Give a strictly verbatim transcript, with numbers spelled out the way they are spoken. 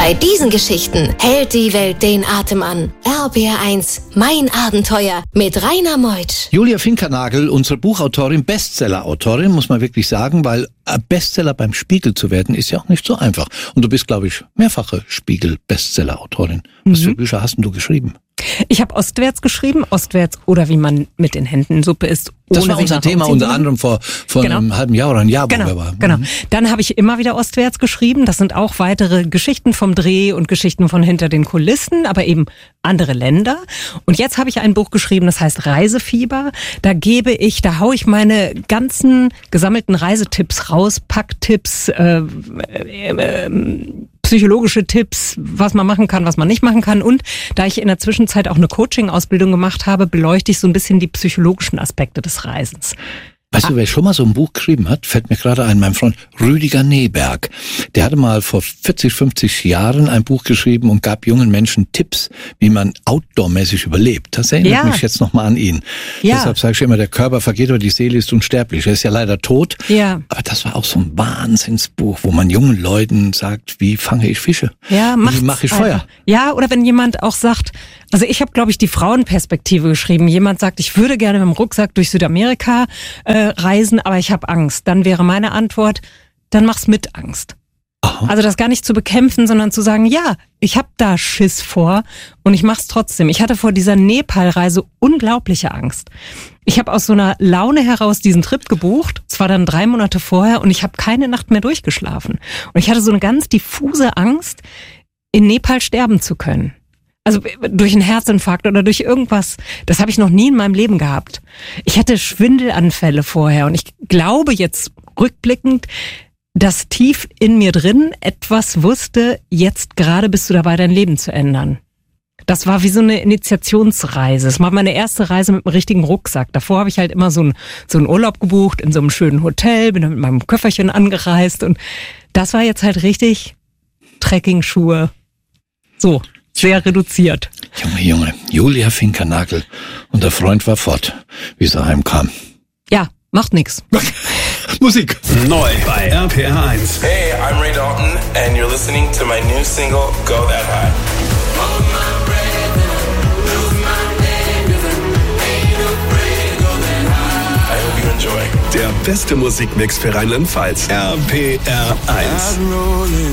Bei diesen Geschichten hält die Welt den Atem an. R B R eins, mein Abenteuer mit Rainer Meutsch. Julia Finkernagel, unsere Buchautorin, Bestseller-Autorin, muss man wirklich sagen, weil Bestseller beim Spiegel zu werden, ist ja auch nicht so einfach. Und du bist, glaube ich, mehrfache Spiegel-Bestseller-Autorin. Was für Bücher hast denn du geschrieben? Ich habe Ostwärts geschrieben, Ostwärts oder wie man mit den Händen in Suppe isst. Das war unser Thema unter anderem vor, vor genau. einem halben Jahr oder ein Jahr, wo genau, wir waren. Genau. Mhm. Dann habe ich immer wieder Ostwärts geschrieben. Das sind auch weitere Geschichten vom Dreh und Geschichten von hinter den Kulissen, aber eben andere Länder. Und jetzt habe ich ein Buch geschrieben, das heißt Reisefieber. Da gebe ich, da hau ich meine ganzen gesammelten Reisetipps raus, Packtipps, äh, äh, äh, psychologische Tipps, was man machen kann, was man nicht machen kann. Und da ich in der Zwischenzeit auch eine Coaching-Ausbildung gemacht habe, beleuchte ich so ein bisschen die psychologischen Aspekte des Reisens. Weißt du, wer schon mal so ein Buch geschrieben hat, fällt mir gerade ein, mein Freund Rüdiger Neberg. Der hatte mal vor vierzig, fünfzig Jahren ein Buch geschrieben und gab jungen Menschen Tipps, wie man outdoormäßig überlebt. Das erinnert ja. mich jetzt nochmal an ihn. Ja. Deshalb sage ich immer, der Körper vergeht, aber die Seele ist unsterblich. Er ist ja leider tot. Ja. Aber das war auch so ein Wahnsinnsbuch, wo man jungen Leuten sagt, wie fange ich Fische? Ja, wie mache ich Feuer? Einfach. Ja, oder wenn jemand auch sagt, also ich habe, glaube ich, die Frauenperspektive geschrieben. Jemand sagt, ich würde gerne mit dem Rucksack durch Südamerika äh, reisen, aber ich habe Angst. Dann wäre meine Antwort, dann mach's mit Angst. Aha. Also das gar nicht zu bekämpfen, sondern zu sagen, ja, ich habe da Schiss vor und ich mach's trotzdem. Ich hatte vor dieser Nepal-Reise unglaubliche Angst. Ich habe aus so einer Laune heraus diesen Trip gebucht. Es war dann drei Monate vorher und ich habe keine Nacht mehr durchgeschlafen. Und ich hatte so eine ganz diffuse Angst, in Nepal sterben zu können. Also durch einen Herzinfarkt oder durch irgendwas. Das habe ich noch nie in meinem Leben gehabt. Ich hatte Schwindelanfälle vorher und ich glaube jetzt rückblickend, dass tief in mir drin etwas wusste, jetzt gerade bist du dabei, dein Leben zu ändern. Das war wie so eine Initiationsreise. Es war meine erste Reise mit einem richtigen Rucksack. Davor habe ich halt immer so einen, so einen Urlaub gebucht in so einem schönen Hotel, bin dann mit meinem Köfferchen angereist und das war jetzt halt richtig Trekking-Schuhe. So. Sehr reduziert. Junge, Junge, Julia Finkernagel und der Freund war fort, wie sie heimkam. Ja, macht nix. Musik. Neu bei R P R eins. Hey, I'm Ray Dalton and you're listening to my new single, Go That High. I hope you enjoy. Der beste Musikmix für Rheinland-Pfalz. R P R eins.